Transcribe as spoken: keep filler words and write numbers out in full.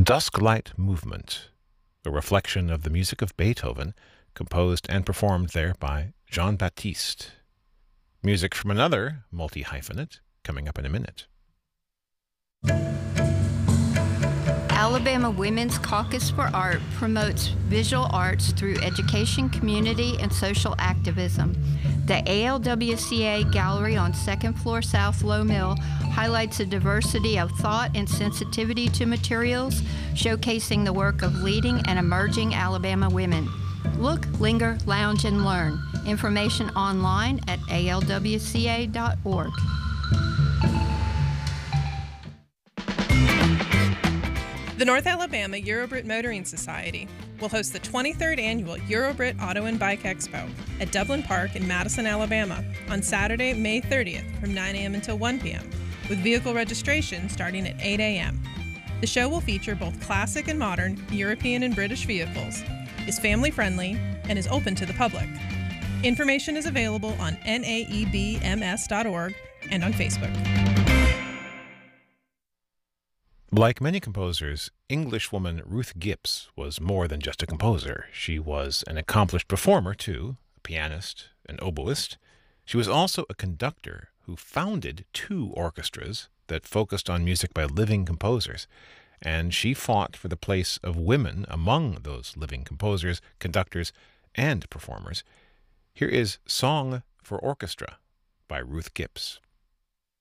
Dusklight Movement, a reflection of the music of Beethoven, composed and performed there by Jean-Baptiste. Music from another multi-hyphenate coming up in a minute. Alabama Women's Caucus for Art promotes visual arts through education, community, and social activism. The A L W C A Gallery on second floor South Low Mill highlights a diversity of thought and sensitivity to materials, showcasing the work of leading and emerging Alabama women. Look, linger, lounge, and learn. Information online at A L W C A dot org. The North Alabama Eurobrit Motoring Society will host the twenty-third Annual Eurobrit Auto and Bike Expo at Dublin Park in Madison, Alabama on Saturday, May thirtieth from nine a.m. until one p.m., with vehicle registration starting at eight a.m. The show will feature both classic and modern European and British vehicles, is family-friendly, and is open to the public. Information is available on N A E B M S dot org and on Facebook. Like many composers, Englishwoman Ruth Gibbs was more than just a composer. She was an accomplished performer, too, a pianist, an oboist. She was also a conductor who founded two orchestras that focused on music by living composers, and she fought for the place of women among those living composers, conductors, and performers. Here is Song for Orchestra by Ruth Gibbs.